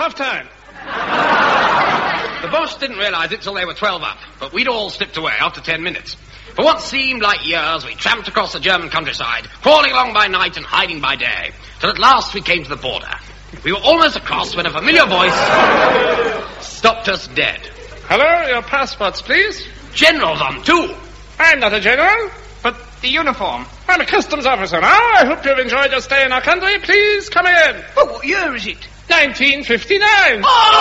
half-time. The Boche didn't realise it till they were 12 up, but we'd all slipped away after 10 minutes. For what seemed like years, we tramped across the German countryside, crawling along by night and hiding by day, till at last we came to the border. We were almost across when a familiar voice stopped us dead. Hello, your passports, please. Generals on too. I'm not a general. But the uniform. I'm a customs officer now. I hope you've enjoyed your stay in our country. Please come in. Oh, what year is it? 1959. Oh!